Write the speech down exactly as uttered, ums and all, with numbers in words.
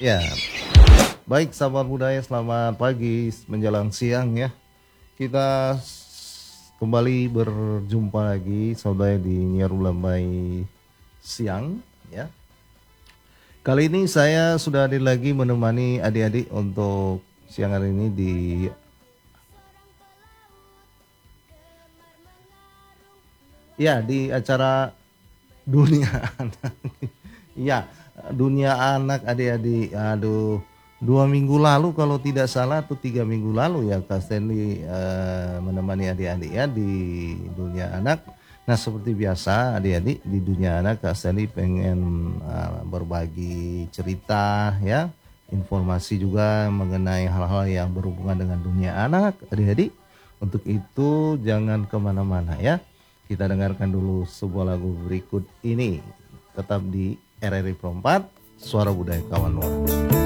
Ya, baik sahabat budaya, selamat pagi menjelang siang ya. Kita s- kembali berjumpa lagi saudara di Nyarulambai siang ya. Kali ini saya sudah hadir lagi menemani adik-adik untuk siang hari ini di ya di acara dunia anak. Ya, dunia anak adik-adik. Aduh, dua minggu lalu kalau tidak salah atau tiga minggu lalu ya Kak Stanley eh, menemani adik-adik ya di dunia anak. Nah seperti biasa adik-adik di dunia anak Kak Stanley pengen eh, berbagi cerita ya, informasi juga mengenai hal-hal yang berhubungan dengan dunia anak adik-adik. Untuk itu jangan kemana-mana ya. Kita dengarkan dulu sebuah lagu berikut ini. Tetap di R R I Pro empat, Suara Budaya Kawan Nuan.